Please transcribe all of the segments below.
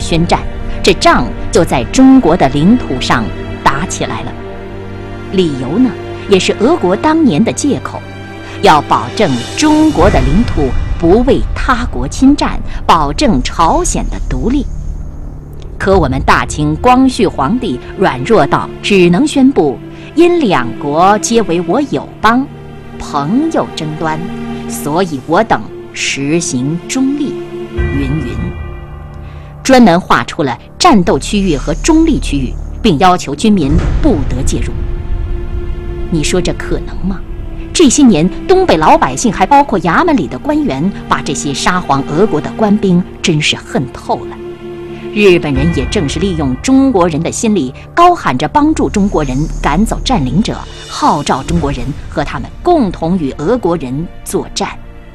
宣战，这仗就在中国的领土上打起来了。理由呢，也是俄国当年的借口，要保证中国的领土不为他国侵占，保证朝鲜的独立。可我们大清光绪皇帝软弱到只能宣布，因两国皆为我友邦，朋友争端，所以我等实行中立，云云。专门划出了战斗区域和中立区域，并要求军民不得介入。你说这可能吗？这些年，东北老百姓还包括衙门里的官员，把这些沙皇俄国的官兵真是恨透了。日本人也正是利用中国人的心理，高喊着帮助中国人赶走占领者，号召中国人和他们共同与俄国人作战。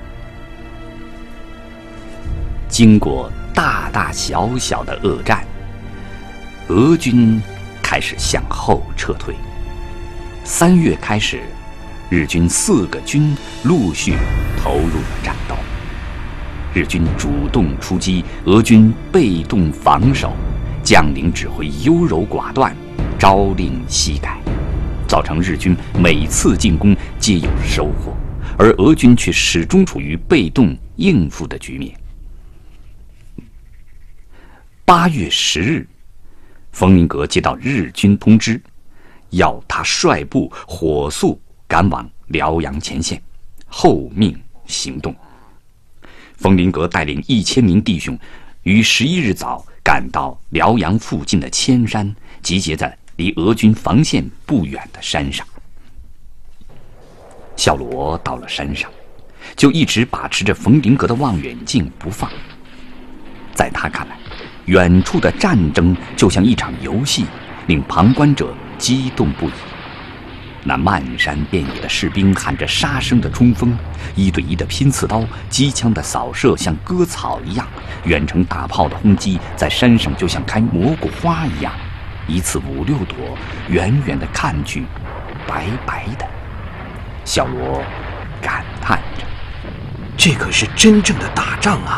经过大大小小的恶战，俄军开始向后撤退。3月开始，日军4个军陆续投入了战斗。日军主动出击，俄军被动防守，将领指挥优柔寡断，朝令夕改，造成日军每次进攻皆有收获，而俄军却始终处于被动应付的局面。8月10日，冯明革接到日军通知，要他率部火速赶往辽阳前线，后命行动。冯林革带领1000名弟兄，于11日早赶到辽阳附近的千山，集结在离俄军防线不远的山上。小罗到了山上，就一直把持着冯林革的望远镜不放。在他看来，远处的战争就像一场游戏，令旁观者激动不已。那漫山遍野的士兵喊着杀声的冲锋，1对1的拼刺刀，机枪的扫射像割草一样，远程大炮的轰击在山上就像开蘑菇花一样，一次5、6朵，远远的看去白白的。小罗感叹着， 这可是真正的打仗啊！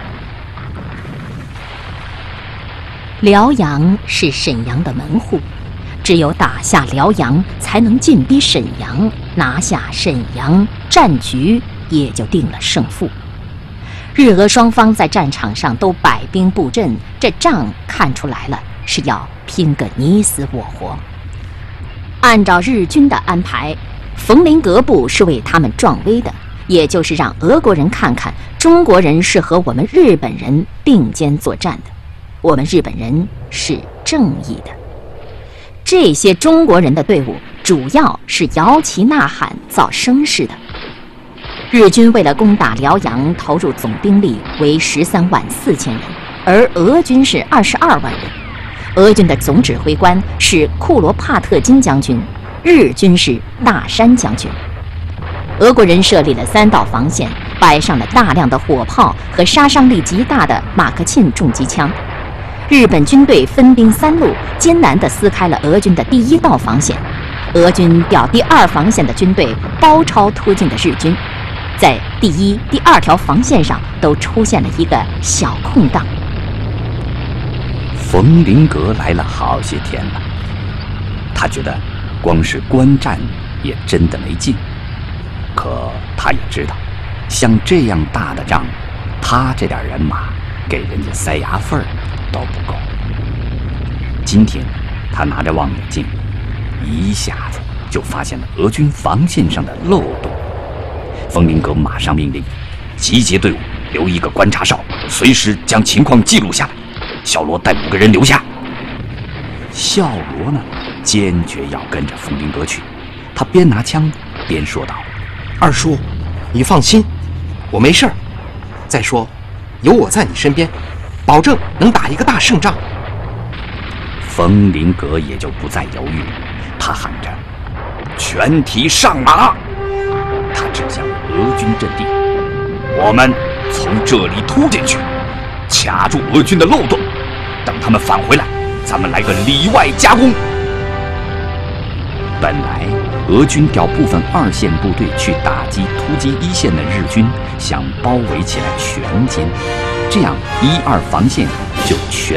辽阳是沈阳的门户，只有打下辽阳，才能进逼沈阳，拿下沈阳，战局也就定了胜负。日俄双方在战场上都摆兵布阵，这仗看出来了，是要拼个你死我活。按照日军的安排，冯林革部是为他们壮威的，也就是让俄国人看看中国人是和我们日本人并肩作战的，我们日本人是正义的。这些中国人的队伍主要是摇旗呐喊造声势的。日军为了攻打辽阳，投入总兵力为13万4千人，而俄军是22万人。俄军的总指挥官是库罗帕特金将军，日军是大山将军。俄国人设立了3道防线，摆上了大量的火炮和杀伤力极大的马克沁重机枪。日本军队分兵3路，艰难地撕开了俄军的第1道防线。俄军调第2防线的军队包抄突进的日军，在第1、第2条防线上都出现了一个小空档。 冯林革来了好些天了，他觉得光是观战也真的没劲，可他也知道，像这样大的仗，他这点人马给人家塞牙缝都不够。今天他拿着望远镜，一下子就发现了俄军防线上的漏洞。冯林革马上命令集结队伍，留一个观察哨，随时将情况记录下来。小罗带5个人留下。小罗呢，坚决要跟着冯林革去。他边拿枪边说道：“ 二叔，你放心，我没事儿。再说，有我在你身边，保证能打一个大胜仗。” 冯林革也就不再犹豫，他喊着：“全体上马！”他指向俄军阵地：“我们从这里突进去，卡住俄军的漏洞，等他们返回来，咱们来个里外夹攻。”本来俄军调部分2线部队去打击突击1线的日军，想包围起来全歼，这样1、2防线就全